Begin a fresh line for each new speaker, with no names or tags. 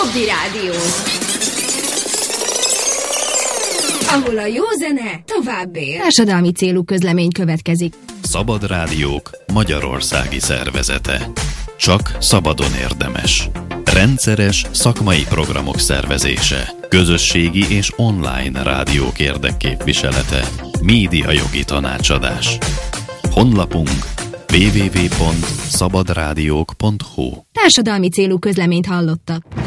Jobbi Rádió, ahol a jó zene tovább él.
Társadalmi célú közlemény következik.
Szabad Rádiók magyarországi szervezete. Csak szabadon érdemes. Rendszeres szakmai programok szervezése. Közösségi és online rádiók érdekképviselete. Médiajogi tanácsadás. Honlapunk www.szabadrádiók.hu.
Társadalmi célú közleményt hallottak.